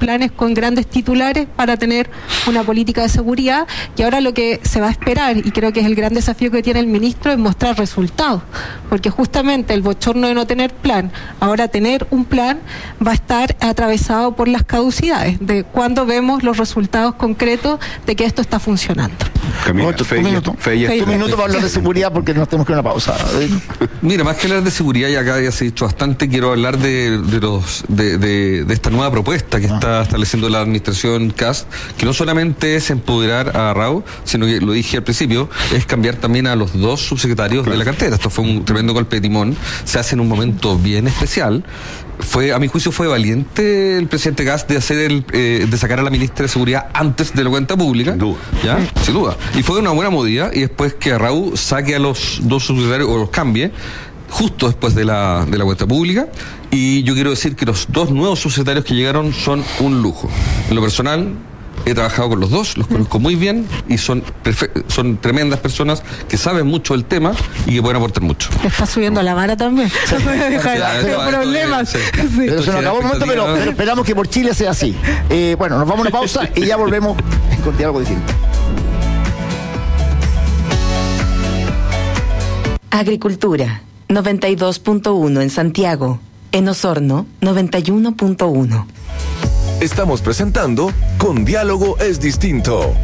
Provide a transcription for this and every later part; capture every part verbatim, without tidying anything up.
planes con grandes titulares para tener una política de seguridad, y ahora lo que se va a esperar, y creo que es el gran desafío que tiene el ministro, es mostrar resultados, porque justamente el bochorno de no tener plan, ahora tener un plan va a estar atravesado por las caducidades, de cuando vemos los resultados concretos de que esto está funcionando. Camila, Otro, fe, un minuto, fe, fe, un minuto para hablar de seguridad porque nos tenemos que ir a una pausa. Mira, más que hablar de seguridad, y acá ya se ha dicho bastante, quiero hablar de, de los de, de, de esta nueva propuesta que ah. está estableciendo la administración Kast, que no solamente es empoderar a Raúl, sino que, lo dije al principio, es cambiar también a los dos subsecretarios claro. de la cartera. Esto fue un tremendo golpe de timón, se hace en un momento bien especial. Fue, a mi juicio, fue valiente el presidente Kast de hacer el, eh, de sacar a la ministra de Seguridad antes de la cuenta pública. Sin duda. ¿Ya? Sin duda. Y fue una buena movida, y después que Raúl saque a los dos subsecretarios o los cambie, justo después de la, de la cuenta pública. Y yo quiero decir que los dos nuevos subsecretarios que llegaron son un lujo. En lo personal, he trabajado con los dos, los conozco muy bien y son son tremendas personas que saben mucho del tema y que pueden aportar mucho. Está subiendo la vara también. No puede dejar problemas. Sí. Sí. Pero se nos acabó el momento, pero, pero esperamos que por Chile sea así. Eh, bueno, nos vamos a una pausa y ya volvemos con algo distinto. Agricultura, noventa y dos punto uno en Santiago. En Osorno, noventa y uno punto uno. Estamos presentando Con Diálogo es Distinto.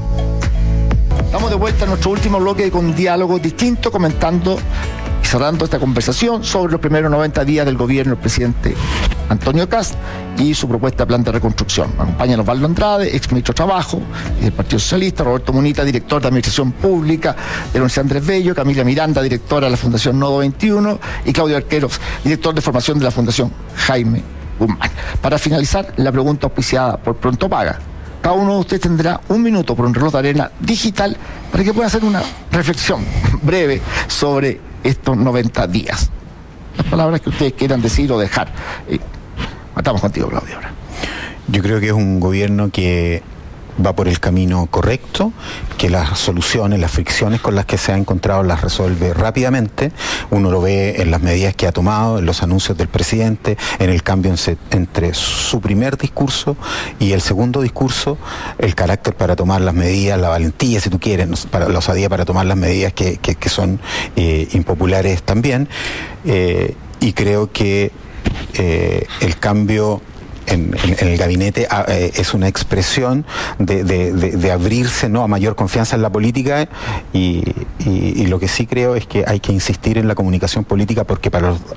Estamos de vuelta en nuestro último bloque de Con Diálogo Distinto, comentando y cerrando esta conversación sobre los primeros noventa días del gobierno del presidente Antonio Kast y su propuesta de plan de reconstrucción. Me acompañan Osvaldo Andrade, ex ministro de Trabajo y del Partido Socialista, Roberto Munita, director de Administración Pública de la Universidad Andrés Bello, Camila Miranda, directora de la Fundación Nodo veintiuno, y Claudio Arqueros, director de formación de la Fundación Jaime Guzmán. Para finalizar, la pregunta auspiciada por Pronto Paga. Cada uno de ustedes tendrá un minuto por un reloj de arena digital para que pueda hacer una reflexión breve sobre estos noventa días. Las palabras que ustedes quieran decir o dejar. Eh, Estamos contigo, Claudio, ahora. Yo creo que es un gobierno que va por el camino correcto, que las soluciones, las fricciones con las que se ha encontrado las resuelve rápidamente. Uno lo ve en las medidas que ha tomado, en los anuncios del presidente, en el cambio en, entre su primer discurso y el segundo discurso, el carácter para tomar las medidas, la valentía, si tú quieres, para, la osadía para tomar las medidas que, que, que son eh, impopulares también. Eh, y creo que eh, el cambio En, en, en el gabinete eh, es una expresión de, de, de, de abrirse, ¿no?, a mayor confianza en la política, y, y, y lo que sí creo es que hay que insistir en la comunicación política, porque para los,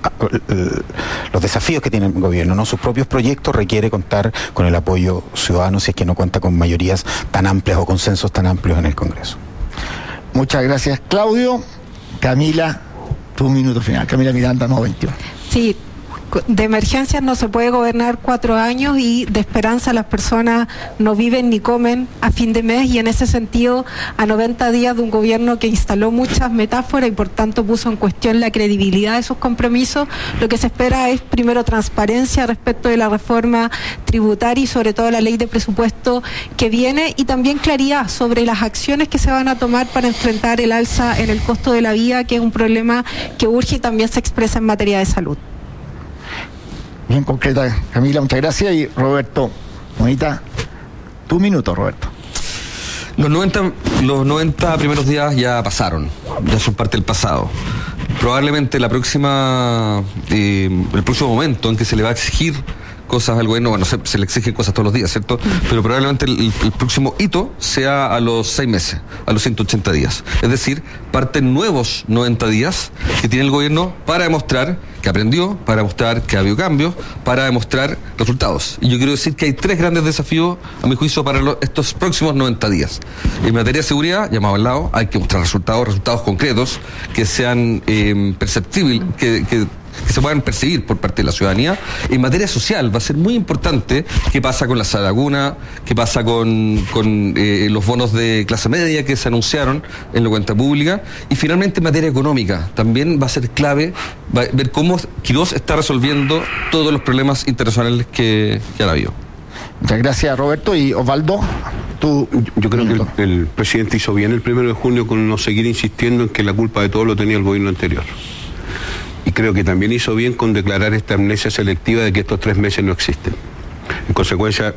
los desafíos que tiene el gobierno, ¿no?, sus propios proyectos, requiere contar con el apoyo ciudadano, si es que no cuenta con mayorías tan amplias o consensos tan amplios en el Congreso. Muchas gracias, Claudio. Camila, tu minuto final. Camila Miranda, Nodo veintiuno. Sí. De emergencias no se puede gobernar cuatro años, y de esperanza las personas no viven ni comen a fin de mes, y en ese sentido, a noventa días de un gobierno que instaló muchas metáforas y por tanto puso en cuestión la credibilidad de sus compromisos, lo que se espera es primero transparencia respecto de la reforma tributaria y sobre todo la ley de presupuesto que viene, y también claridad sobre las acciones que se van a tomar para enfrentar el alza en el costo de la vida, que es un problema que urge y también se expresa en materia de salud. Bien concreta, Camila, muchas gracias. Y Roberto, bonita, tu minuto, Roberto. Los noventa, los noventa primeros días ya pasaron, ya son parte del pasado. Probablemente la próxima, eh, el próximo momento en que se le va a exigir cosas al gobierno, bueno, se, se le exigen cosas todos los días, ¿cierto? Pero probablemente el, el próximo hito sea a los seis meses, a los ciento ochenta días. Es decir, parten nuevos noventa días que tiene el gobierno para demostrar que aprendió, para demostrar que ha habido cambios, para demostrar resultados. Y yo quiero decir que hay tres grandes desafíos, a mi juicio, para los, estos próximos noventa días. En materia de seguridad, llamado al lado, hay que mostrar resultados, resultados concretos, que sean eh, perceptibles, que, que que se puedan percibir por parte de la ciudadanía. En materia social va a ser muy importante qué pasa con la Saraguna, qué pasa con, con eh, los bonos de clase media que se anunciaron en la cuenta pública, y finalmente en materia económica también va a ser clave va a ver cómo Quirós está resolviendo todos los problemas internacionales que, que han habido. Muchas gracias, Roberto. Y Osvaldo, tú... Yo creo que el, el presidente hizo bien el primero de junio con no seguir insistiendo en que la culpa de todo lo tenía el gobierno anterior. Y creo que también hizo bien con declarar esta amnesia selectiva de que estos tres meses no existen. En consecuencia,